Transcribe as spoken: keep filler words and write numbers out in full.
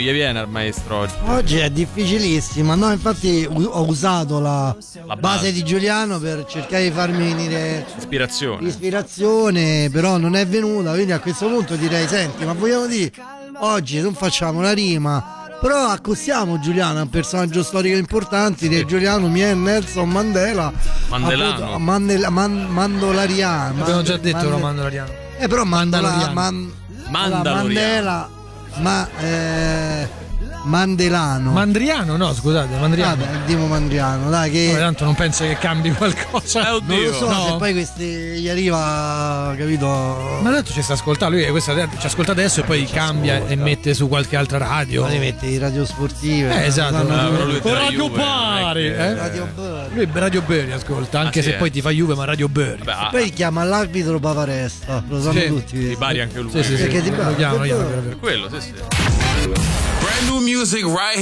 gli viene al maestro oggi? Oggi è difficilissima, no? Infatti ho usato la, La base. base di Giuliano per cercare di farmi venire Ispirazione. ispirazione, però non è venuta, quindi a questo punto direi: senti, ma vogliamo dire oggi non facciamo la rima, però accostiamo Giuliano, è un personaggio storico importante, di Giuliano mi è Nelson Mandela, Mandelano. appunto, Mandela, man, Mandolariano. Abbiamo già detto Mande- lo Mandaloriano. Eh però Mandola, Mandaloriano. man, Mandaloriano. Mandela, ma eh, Mandelano. Mandriano, no, scusate, Mandriano. Vabbè, Dimo Mandriano, dai che Vabbè, tanto non penso che cambi qualcosa. Eh, non lo oddio. so no. se poi questi gli arriva, capito? Ma tanto ci sta ascoltando, lui questa, ci ascolta adesso e poi cambia e mette su qualche altra radio. Ma li metti in radio sportive. Eh, esatto. no, Ah, no, però lui è della Radio Juve, non è Pari, che- eh? Radio Bird. Lui Radio Berry ascolta, anche Ah, se sì, poi eh. ti fa Juve, ma Radio Berry. Beh, ah, Poi chiama l'arbitro Pavaresta, lo sanno Sì. tutti. di Bari anche lui. Sì, sì, sì. Perché ti lo parla? chiamano, lo chiamano, Per per- per- Per quello, sì, sì. Brand new music right